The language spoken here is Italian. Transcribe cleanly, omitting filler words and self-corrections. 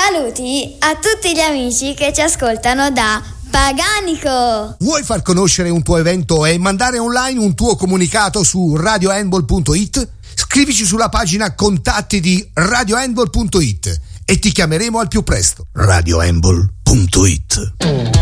Saluti a tutti gli amici che ci ascoltano da Paganico. Vuoi far conoscere un tuo evento e mandare online un tuo comunicato su radiohandball.it? Scrivici sulla pagina contatti di radiohandball.it e ti chiameremo al più presto. radiohandball.it